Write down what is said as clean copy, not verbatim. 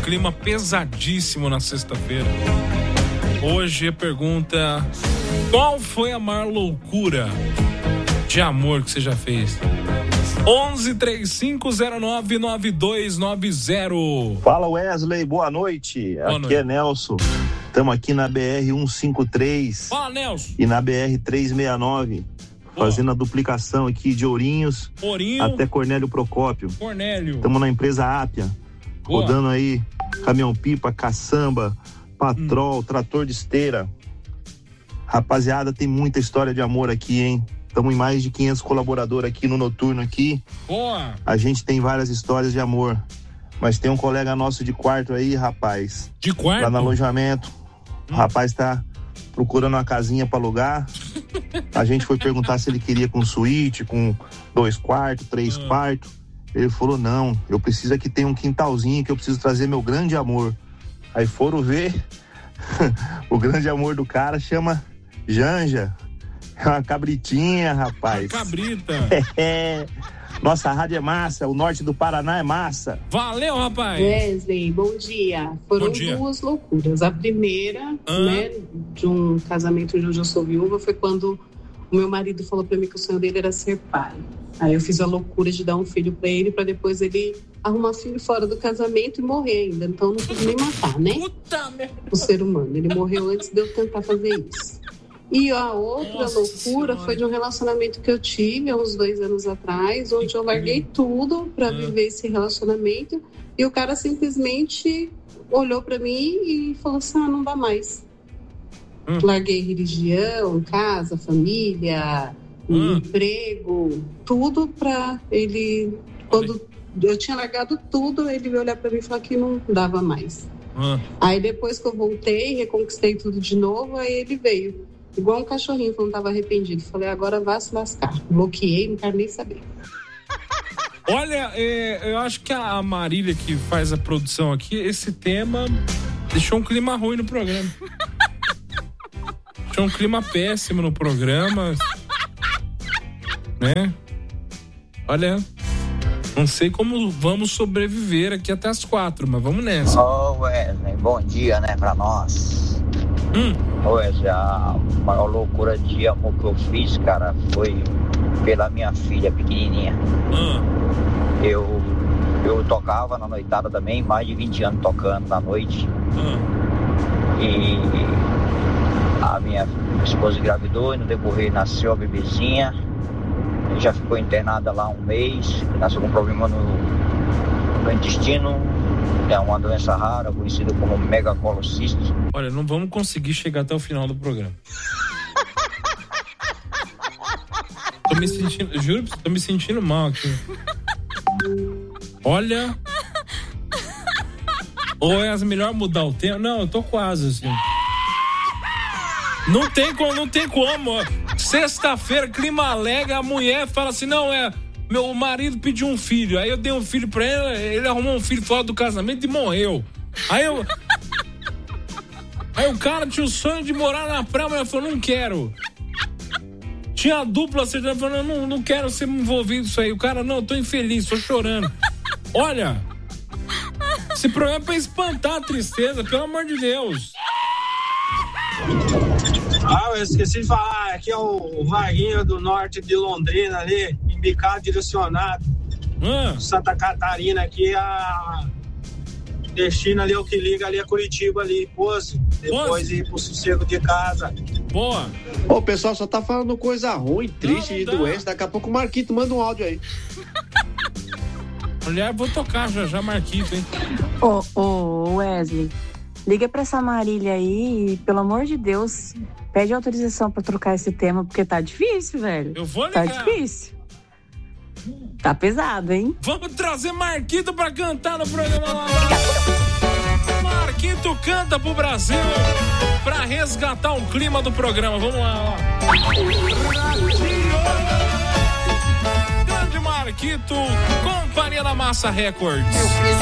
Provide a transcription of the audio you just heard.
clima pesadíssimo na sexta-feira. Hoje a pergunta: qual foi a maior loucura de amor que você já fez? 11-3509-9290. Fala, Wesley, boa noite. Aqui é Nelson. Estamos aqui na BR-153. Fala, Nelson. E na BR-369, fazendo a duplicação aqui de Ourinhos até Cornélio Procópio. Estamos na empresa Ápia, rodando aí caminhão-pipa, caçamba, patrol, trator de esteira. Rapaziada, tem muita história de amor aqui, hein? Estamos em mais de 500 colaboradores aqui no noturno aqui. Boa. A gente tem várias histórias de amor. Mas tem um colega nosso de quarto aí, rapaz. De quarto? Lá no alojamento. O rapaz tá procurando uma casinha pra alugar. A gente foi perguntar se ele queria com suíte, com 2 quartos, 3 quartos. Ele falou, não, eu preciso aqui ter um quintalzinho que eu preciso trazer meu grande amor. Aí foram ver, o grande amor do cara chama Janja. É uma cabritinha, rapaz. Cabrita. Nossa, a rádio é massa, o norte do Paraná é massa. Valeu, rapaz. Wesley, bom dia. Foram duas loucuras. A primeira, né, de um casamento onde eu sou viúva, foi quando o meu marido falou pra mim que o sonho dele era ser pai. Aí eu fiz a loucura de dar um filho pra ele, pra depois ele arrumar filho fora do casamento e morrer ainda. Então eu não pude nem matar, né? Puta merda. O ser humano. Ele morreu antes de eu tentar fazer isso. E a outra loucura foi de um relacionamento que eu tive há uns 2 anos atrás, onde eu larguei tudo pra viver esse relacionamento e o cara simplesmente olhou pra mim e falou assim, não dá mais. Larguei religião, casa, família, emprego, tudo pra ele... Quando eu tinha largado tudo, ele veio olhar pra mim e falar que não dava mais. Aí depois que eu voltei, reconquistei tudo de novo, aí ele veio. Igual um cachorrinho que não estava arrependido. Falei, agora vá se lascar. Bloqueei, não quero nem saber. Olha, eu acho que a Marília que faz a produção aqui, esse tema deixou um clima ruim no programa. Deixou um clima péssimo no programa. Né? Olha, não sei como vamos sobreviver aqui até as 4, mas vamos nessa. Ô, Wesley, bom dia, né, pra nós. Wesley, a maior loucura de amor que eu fiz, cara, foi pela minha filha pequenininha. Eu tocava na noitada também, mais de 20 anos tocando na noite. E a minha esposa engravidou e no decorrer nasceu a bebezinha. Já ficou internada lá 1 mês, nasceu com um problema no intestino. É uma doença rara, conhecida como megacolocisto. Olha, não vamos conseguir chegar até o final do programa. Tô me sentindo, juro, tô me sentindo mal aqui. Olha. Ou é melhor mudar o tema? Não, eu tô quase assim. Não tem como. Sexta-feira, clima alegre, a mulher fala assim, não, meu marido pediu um filho, aí eu dei um filho pra ele arrumou um filho fora do casamento e morreu. Aí o cara tinha o sonho de morar na praia, mas falou, não quero. Tinha a dupla sertaneja, falou, não quero ser envolvido nisso aí. O cara, não, eu tô infeliz, tô chorando. Olha, esse programa é pra espantar a tristeza, pelo amor de Deus. Eu esqueci de falar, aqui é o Vaguinho do norte de Londrina ali, embicado, direcionado. Santa Catarina aqui, a destino ali, o que liga ali é Curitiba ali, Poço. Depois ir pro sossego de casa. Boa. O pessoal só tá falando coisa ruim, triste e doença. Daqui a pouco o Marquito manda um áudio aí. Aliás, vou tocar já Marquito, hein? Ô, Wesley, liga pra essa Marília aí e, pelo amor de Deus, pede autorização pra trocar esse tema, porque tá difícil, velho. Eu vou ligar. Tá difícil. Tá pesado, hein? Vamos trazer Marquito pra cantar no programa lá. Marquito canta pro Brasil pra resgatar o clima do programa. Vamos lá. Grande Marquito, Companhia da Massa Records.